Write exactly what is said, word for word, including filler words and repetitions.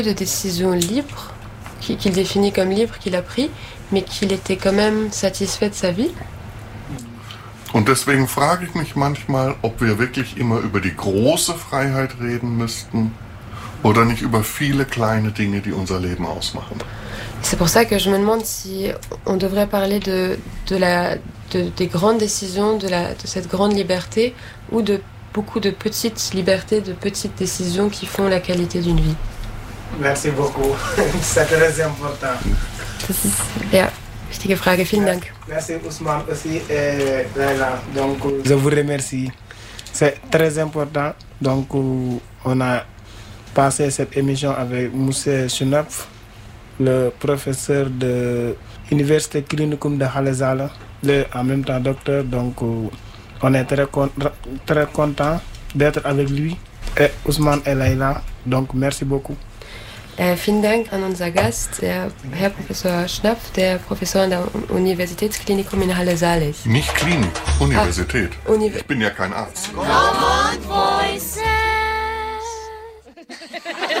De décisions libres, qu'il définit comme libres, qu'il a pris, mais qu'il était quand même satisfait de sa vie. Und deswegen frage ich mich manchmal, ob wir wirklich immer über die große Freiheit reden müssten oder nicht über viele kleine Dinge, die unser Leben ausmachen. C'est pour ça que je me demande si on devrait parler de, de la, de, des grandes décisions, de, la, de cette grande liberté, ou de beaucoup de petites libertés, de petites décisions qui font la qualité d'une vie. Merci beaucoup, c'est très important. Das ist, ja, wichtige Frage, vielen Dank. Merci Ousmane aussi et Laila. Donc, je vous remercie. C'est très important. Donc, on a passé cette émission avec Moussa Chounapf, le professeur de l'Université Clinicum de Halezala, le en même temps docteur. Donc, on est très, con- très content d'être avec lui et Ousmane et Laila. Donc, merci beaucoup. Äh, vielen Dank an unser Gast, der Herr Professor Schnapf, der Professor an der Universitätsklinikum in Halle-Saale. Nicht Klinik, Universität. Ah, Univ- ich bin ja kein Arzt. Come on, voices.